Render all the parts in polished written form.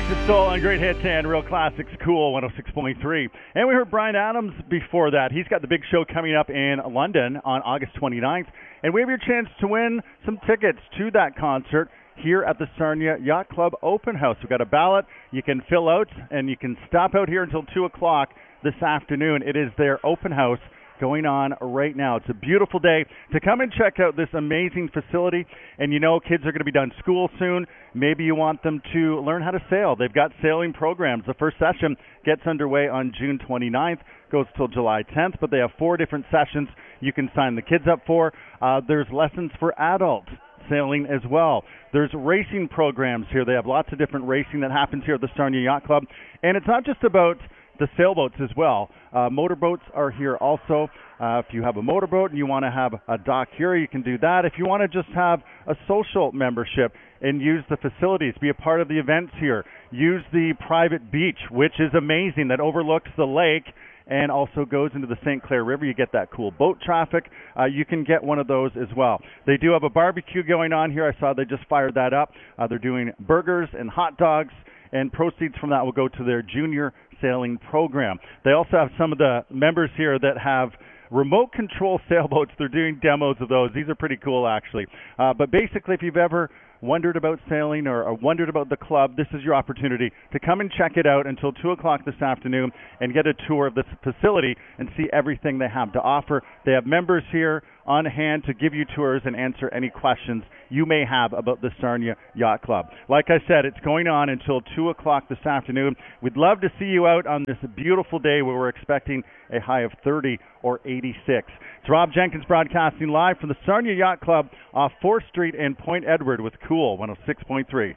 Active Soul on Great Hits and Real Classics, Cool 106.3. And we heard Bryan Adams before that. He's got the big show coming up in London on August 29th. And we have your chance to win some tickets to that concert here at the Sarnia Yacht Club Open House. We've got a ballot you can fill out, and you can stop out here until 2 o'clock this afternoon. It is their open house going on right now. It's a beautiful day to come and check out this amazing facility. And you know, kids are going to be done school soon. Maybe you want them to learn how to sail. They've got sailing programs. The first session gets underway on June 29th, goes till July 10th, but they have 4 different sessions you can sign the kids up for. There's lessons for adults sailing as well. There's racing programs here. They have lots of different racing that happens here at the Sarnia Yacht Club. And it's not just about the sailboats as well. Motorboats are here also. If you have a motorboat and you want to have a dock here, you can do that. If you want to just have a social membership and use the facilities, be a part of the events here, use the private beach, which is amazing, that overlooks the lake and also goes into the St. Clair River. You get that cool boat traffic. You can get one of those as well. They do have a barbecue going on here. I saw they just fired that up. They're doing burgers and hot dogs, and proceeds from that will go to their junior sailing program. They also have some of the members here that have remote control sailboats. They're doing demos of those. These are pretty cool, actually. But basically, if you've ever wondered about sailing or wondered about the club, this is your opportunity to come and check it out until 2 o'clock this afternoon and get a tour of this facility and see everything they have to offer. They have members here on hand to give you tours and answer any questions you may have about the Sarnia Yacht Club. Like I said, it's going on until 2 o'clock this afternoon. We'd love to see you out on this beautiful day where we're expecting a high of 30 or 86. It's Rob Jenkins broadcasting live from the Sarnia Yacht Club off 4th Street in Point Edward with Cool 106.3.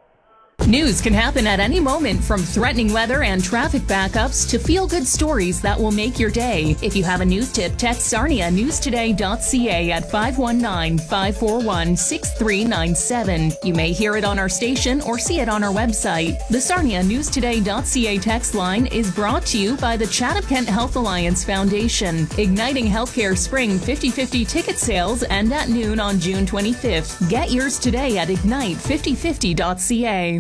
News can happen at any moment, from threatening weather and traffic backups to feel-good stories that will make your day. If you have a news tip, text Sarnia newstoday.ca at 519-541-6397. You may hear it on our station or see it on our website. The Sarnia newstoday.ca text line is brought to you by the Chatham-Kent Health Alliance Foundation. Igniting Healthcare Spring 50/50 ticket sales end at noon on June 25th. Get yours today at ignite5050.ca.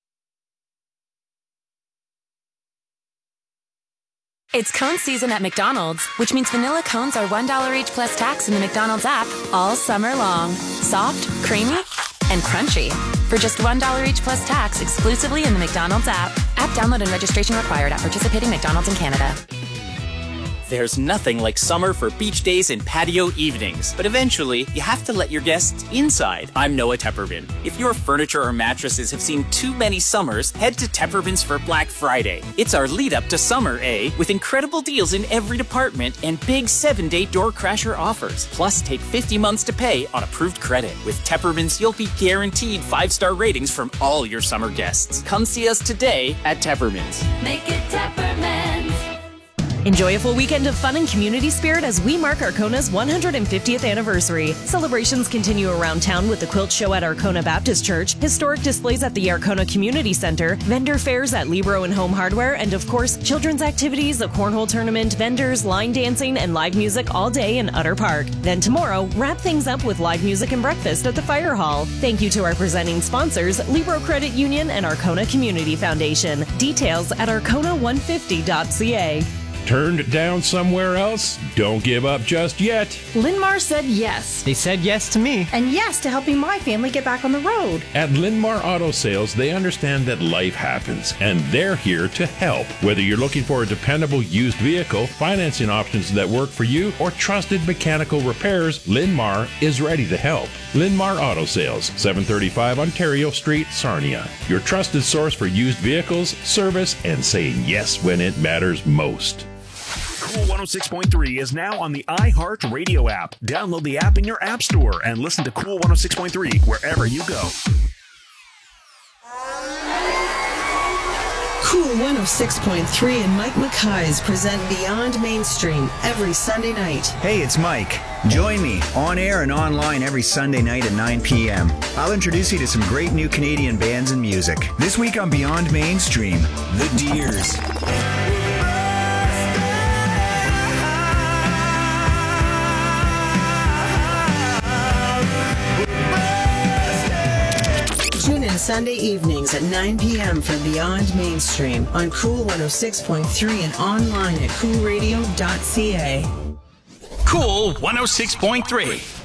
It's cone season at McDonald's, which means vanilla cones are $1 each plus tax in the McDonald's app all summer long. Soft, creamy, and crunchy. For just $1 each plus tax exclusively in the McDonald's app. App download and registration required at participating McDonald's in Canada. There's nothing like summer for beach days and patio evenings, but eventually you have to let your guests inside. I'm Noah Tepperman. If your furniture or mattresses have seen too many summers, head to Tepperman's for Black Friday. It's our lead up to summer, with incredible deals in every department and big 7-day door crasher offers. Plus, take 50 months to pay on approved credit. With Tepperman's, you'll be guaranteed 5-star ratings from all your summer guests. Come see us today at Tepperman's. Make it Tepperman's. Enjoy a full weekend of fun and community spirit as we mark Arcona's 150th anniversary. Celebrations continue around town with the quilt show at Arcona Baptist Church, historic displays at the Arcona Community Center, vendor fairs at Libro and Home Hardware, and of course, children's activities, a cornhole tournament, vendors, line dancing, and live music all day in Utter Park. Then tomorrow, wrap things up with live music and breakfast at the Fire Hall. Thank you to our presenting sponsors, Libro Credit Union and Arcona Community Foundation. Details at arcona150.ca. Turned down somewhere else? Don't give up just yet. Linmar said yes. They said yes to me. And yes to helping my family get back on the road. At Linmar Auto Sales, they understand that life happens, and they're here to help. Whether you're looking for a dependable used vehicle, financing options that work for you, or trusted mechanical repairs, Linmar is ready to help. Linmar Auto Sales, 735 Ontario Street, Sarnia. Your trusted source for used vehicles, service, and saying yes when it matters most. Cool 106.3 is now on the iHeart Radio app. Download the app in your app store and listen to Cool 106.3 wherever you go. Cool 106.3 and Mike McKay's present Beyond Mainstream every Sunday night. Hey, it's Mike. Join me on air and online every Sunday night at 9 p.m. I'll introduce you to some great new Canadian bands and music. This week on Beyond Mainstream, The Deers. Tune in Sunday evenings at 9 p.m. for Beyond Mainstream on Cool 106.3 and online at coolradio.ca. Cool 106.3.